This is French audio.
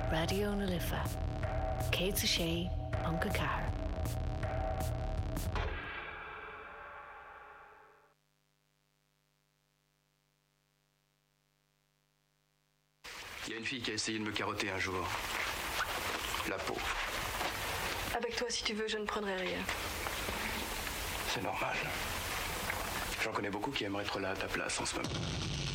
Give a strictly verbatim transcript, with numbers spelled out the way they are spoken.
Radio na Lifa. Cé sa sé, Anca Car. Il y a une fille qui a essayé de me carotter un jour. La pauvre. Avec toi, si tu veux, je ne prendrai rien. C'est normal. J'en connais beaucoup qui aimeraient être là à ta place en ce moment.